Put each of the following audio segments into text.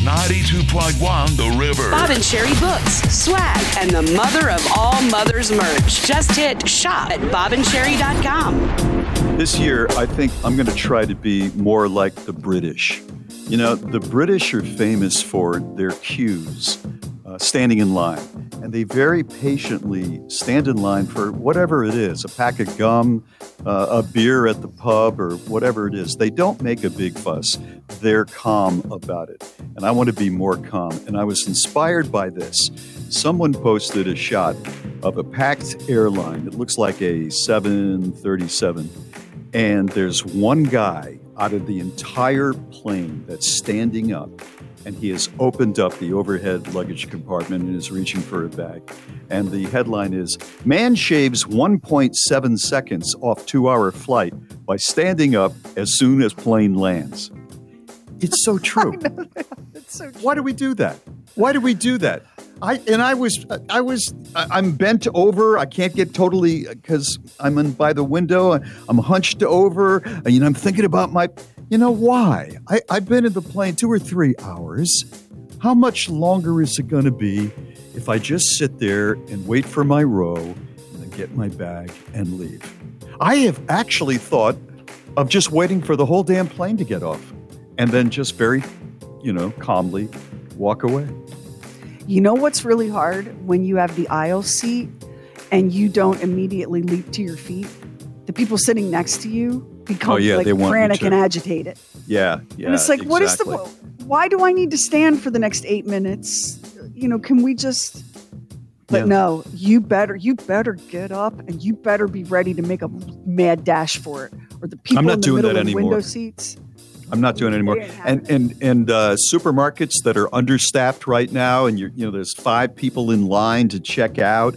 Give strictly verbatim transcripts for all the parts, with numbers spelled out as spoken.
ninety-two point one The River. Bob and Sherry books, swag, and the mother of all mothers merch. Just hit shop at bob and sherry dot com. This year, I think I'm going to try to be more like the British. You know, the British are famous for their queues, uh, standing in line. And they very patiently stand in line for whatever it is, a pack of gum, uh, a beer at the pub, or whatever it is. They don't make a big fuss. They're calm about it. And I want to be more calm. And I was inspired by this. Someone posted a shot of a packed airline. It looks like a seven thirty-seven. And there's one guy out of the entire plane that's standing up. And he has opened up the overhead luggage compartment and is reaching for a bag. And the headline is, "Man shaves one point seven seconds off two-hour flight by standing up as soon as plane lands." It's so true. I know that. It's so true. Why do we do that? Why do we do that? I and I was I was I'm bent over. I can't get totally because I'm in by the window. I'm hunched over. And, you know, I'm thinking about my. You know why? I, I've been in the plane two or three hours. How much longer is it going to be if I just sit there and wait for my row and then get my bag and leave? I have actually thought of just waiting for the whole damn plane to get off and then just very, you know, calmly walk away. You know what's really hard? When you have the aisle seat and you don't immediately leap to your feet. The people sitting next to you become oh, yeah, like they want frantic you and to. agitated. Yeah, yeah. And it's like, exactly. what is the, why do I need to stand for the next eight minutes? You know, can we just, but Yeah. no, you better, you better get up and you better be ready to make a mad dash for it. Or the people I'm not in the doing middle that of anymore. window seats. I'm not doing it anymore. And and and uh, supermarkets that are understaffed right now, and you're, you know, there's five people in line to check out,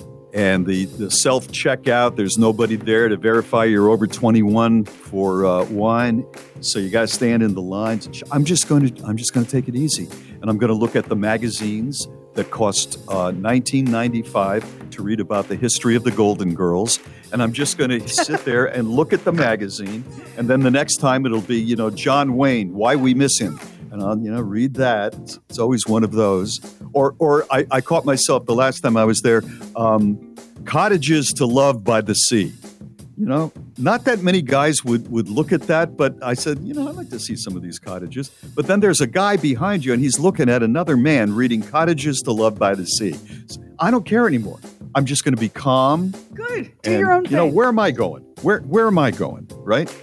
and the, the self checkout, there's nobody there to verify you're over twenty-one for uh, wine, so you got to stand in the lines. I'm just going to I'm just going to take it easy, and I'm going to look at the magazines that cost uh, nineteen ninety-five to read about the history of the Golden Girls. And I'm just going to sit there and look at the magazine. And then the next time it'll be, you know, John Wayne, Why We Miss Him. And I'll, you know, read that. It's, it's always one of those. Or or I, I caught myself the last time I was there, um, Cottages to Love by the Sea. You know, not that many guys would, would look at that, but I said, you know, I'd like to see some of these cottages. But then there's a guy behind you, and he's looking at another man reading Cottages to Love by the Sea. I don't care anymore. I'm just going to be calm. Good. Do and, your own thing. You know, where am I going? Where Where am I going? Right?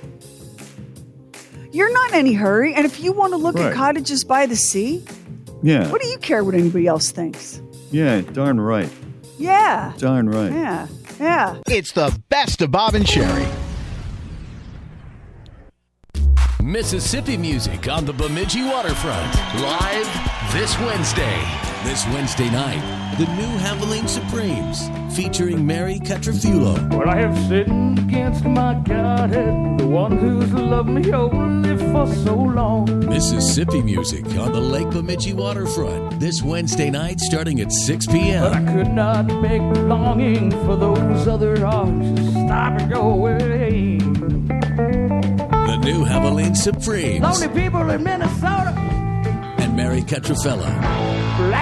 You're not in any hurry. And if you want to look Right. at Cottages by the Sea, Yeah. what do you care what anybody else thinks? Yeah, darn right. Yeah. Darn right. Yeah. Yeah. It's the best of Bob and Sherry. Mississippi music on the Bemidji waterfront. Live this Wednesday. This Wednesday night, the new Havoline Supremes featuring Mary Catrafulo. Well, I have sinned against my Godhead, the one who's loved me only for so long. Mississippi music on the Lake Bemidji waterfront. This Wednesday night starting at six p.m. But I could not make longing for those other arms to stop and go away. The new Havoline Supremes. Lonely people in Minnesota. And Mary Catrafello.